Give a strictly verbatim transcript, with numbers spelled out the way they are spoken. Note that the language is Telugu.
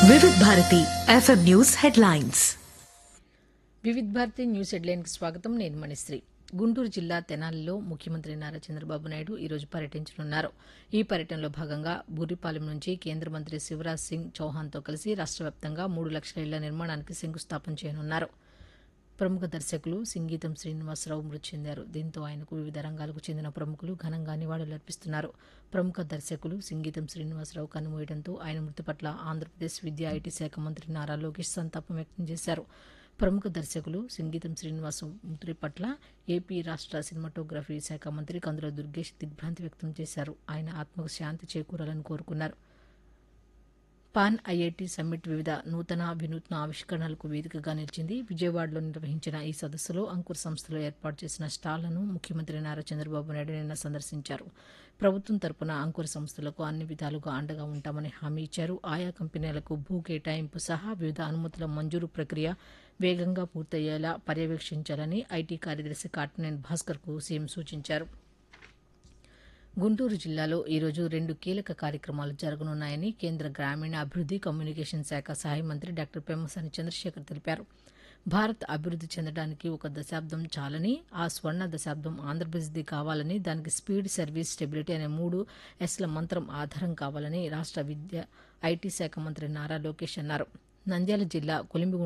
వివిధ భారతి ఎఫ్ఎం న్యూస్ హెడ్లైన్స్. వివిధ భారతి న్యూస్ హెడ్లైన్కి స్వాగతం. నేను మణిశ్రీ. గుంటూరు జిల్లా తెనాలిలో ముఖ్యమంత్రి నారా చంద్రబాబు నాయుడు ఈరోజు పర్యటించనున్నారు. ఈ పర్యటనలో భాగంగా బూరిపాలెం నుంచి కేంద్ర మంత్రి శివరాజ్ సింగ్ చౌహాన్తో కలిసి రాష్ట్ర వ్యాప్తంగా మూడు లక్షల ఇళ్ల నిర్మాణానికి శంకుస్థాపన చేయనున్నారు. ప్రముఖ దర్శకులు సింగీతం శ్రీనివాసరావు మృతి చెందారు. దీంతో ఆయనకు వివిధ రంగాలకు చెందిన ప్రముఖులు ఘనంగా నివాళులర్పిస్తున్నారు. ప్రముఖ దర్శకులు సింగీతం శ్రీనివాసరావు కన్నుమూయడంతో ఆయన మృతి పట్ల ఆంధ్రప్రదేశ్ విద్యా ఐటీ శాఖ మంత్రి నారా లోకేష్ సంతాపం వ్యక్తం చేశారు. ప్రముఖ దర్శకులు సింగీతం శ్రీనివాసరావు మృతి పట్ల ఏపీ రాష్ట్ర సినిమాటోగ్రఫీ శాఖ మంత్రి కందుల దుర్గేష్ దిగ్భ్రాంతి వ్యక్తం చేశారు. ఆయన ఆత్మకు శాంతి చేకూరాలని కోరుకున్నారు. పాన్ ఐఐటి సమ్మిట్ వివిధ నూతన వినూత్న ఆవిష్కరణలకు వేదికగా నిలిచింది. విజయవాడలో నిర్వహించిన ఈ సదస్సులో అంకుర్ సంస్థలో ఏర్పాటు చేసిన స్టాళ్లను ముఖ్యమంత్రి నారా చంద్రబాబు నాయుడు నిన్న సందర్శించారు. ప్రభుత్వం తరపున అంకుర్ సంస్థలకు అన్ని విధాలుగా అండగా ఉంటామని హామీ ఇచ్చారు. ఆయా కంపెనీలకు భూ కేటాయింపు సహా వివిధ అనుమతుల మంజూరు ప్రక్రియ వేగంగా పూర్తయ్యేలా పర్యవేక్షించాలని ఐటీ కార్యదర్శి కాటనేని భాస్కర్కు సీఎం సూచించారు. గుంటూరు జిల్లాలో ఈరోజు రెండు కీలక కార్యక్రమాలు జరగనున్నాయని కేంద్ర గ్రామీణ అభివృద్ది కమ్యూనికేషన్ శాఖ సహాయ మంత్రి డాక్టర్ పెమ్మసాని చంద్రశేఖర్ తెలిపారు. భారత్ అభివృద్ది చెందడానికి ఒక దశాబ్దం చాలని, ఆ స్వర్ణ దశాబ్దం ఆంధ్రప్రదేశ్ది కావాలని, దానికి స్పీడ్, సర్వీస్, స్టెబిలిటీ అనే మూడు ఎస్ల మంత్రం ఆధారం కావాలని రాష్ట్ర విద్యా ఐటీ శాఖ మంత్రి నారా లోకేష్ అన్నారు. నంద్యాల జిల్లా కొలిమిగుంట